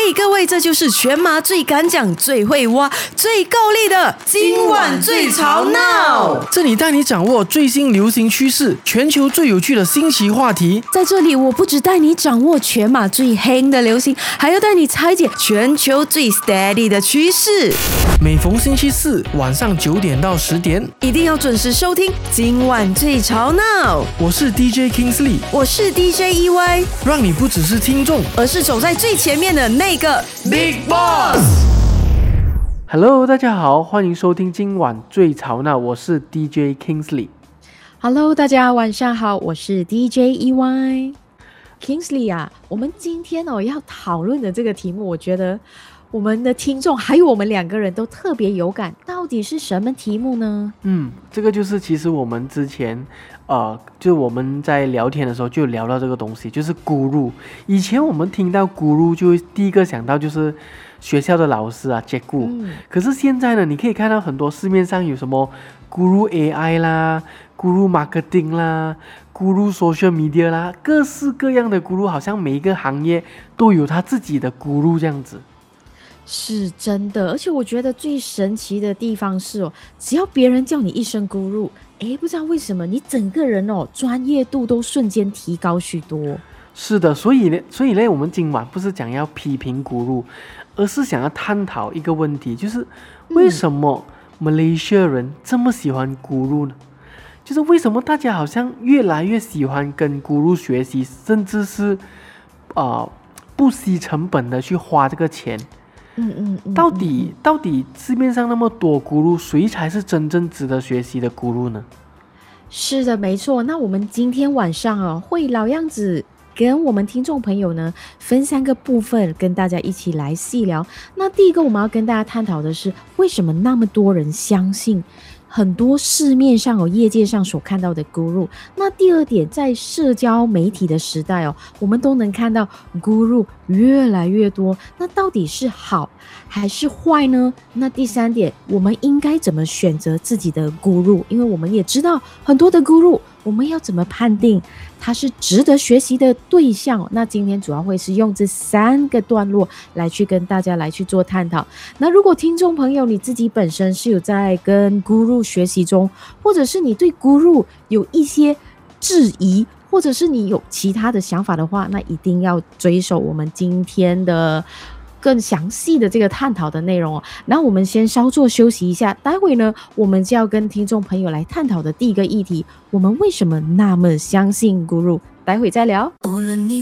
嘿，各位，这就是全马最敢讲、最会挖、最够力的今晚最吵闹。 这里带你掌握最新流行趋势，全球最有趣的新奇话题。 在这里，我不只带你掌握全马最黑的流行，还要带你拆解全球最 steady 的趋势。 每逢星期四晚上9点到10点， 一定要准时收听今晚最吵闹。 我是 DJ Kingsley， 我是 DJ EY， 让你不只是听众， 而是走在最前面的那个 Big Boss。Hello， 大家好，欢迎收听今晚最吵闹，我是 DJ Kingsley。 Hello， 大家晚上好，我是 DJ EY。Kingsley 啊，我们今天要讨论的这个题目，我觉得我们的听众还有我们两个人都特别有感，到底是什么题目呢？ 这个就是其实我们之前就我们在聊天的时候就聊到这个东西，就是 Guru。以前我们听到 Guru 就第一个想到就是学校的老师啊，接顾。可是现在呢，你可以看到很多市面上有什么 Guru AI 啦、Guru Marketing 啦、Guru Social Media 啦，各式各样的 Guru， 好像每一个行业都有他自己的 Guru 这样子。 是真的，而且我觉得最神奇的地方是只要别人叫你一声 Guru， 不知道为什么你整个人专业度都瞬间提高许多。 是的，所以呢，我们今晚不是讲要批评 Guru， 而是想要探讨一个问题，就是为什么马来西亚人这么喜欢 Guru 呢？就是为什么大家好像越来越喜欢跟 Guru 学习，甚至是不惜成本的去花这个钱。到底市面上那么多 Guru， 谁才是真正值得学习的 Guru 呢？ 是的，没错。那我们今天晚上会老样子跟我们听众朋友呢分3个部分，跟大家一起来细聊。那第一个我们要跟大家探讨的是，为什么那么多人相信很多市面上业界上所看到的 Guru。 那第二点，在社交媒体的时代我们都能看到 Guru 越来越多，那到底是好还是坏呢？那第三点，我们应该怎么选择自己的 Guru？ 因为我们也知道很多的 Guru， 我们要怎么判定他是值得学习的对象？那今天主要会是用这3个段落来去跟大家来去做探讨。那如果听众朋友你自己本身是有在跟 Guru 学习中，或者是你对 Guru 有一些质疑，或者是你有其他的想法的话，那一定要追守我们今天的更详细的这个探讨的内容那我们先稍作休息一下，待会呢我们就要跟听众朋友来探讨的第一个议题，我们为什么那么相信 Guru， 待会再聊。 无论你